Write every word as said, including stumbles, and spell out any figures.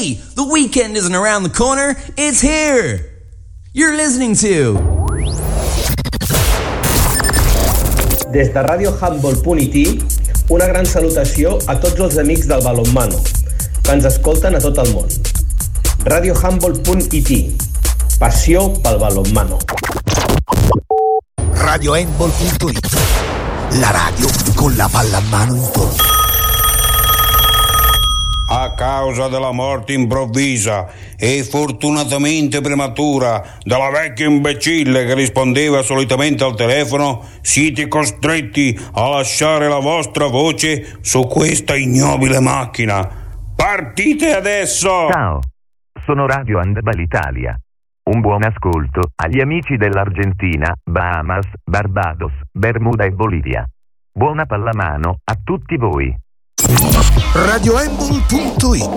Hey, the weekend isn't around the corner, it's here! You're listening to... Des de Radio Handball punt I T, una gran salutació a tots els amics del balonmano, que ens escolten a tot el món. Radio Handball punt I T, passió pel balonmano. Radio Handball punto it, la radio con la palla in mano intorno. A causa della morte improvvisa e fortunatamente prematura della vecchia imbecille che rispondeva solitamente al telefono, siete costretti a lasciare la vostra voce su questa ignobile macchina. Partite adesso! Ciao, sono Radio Handball Italia. Un buon ascolto agli amici dell'Argentina, Bahamas, Barbados, Bermuda e Bolivia. Buona pallamano a tutti voi. Radio Handball punto it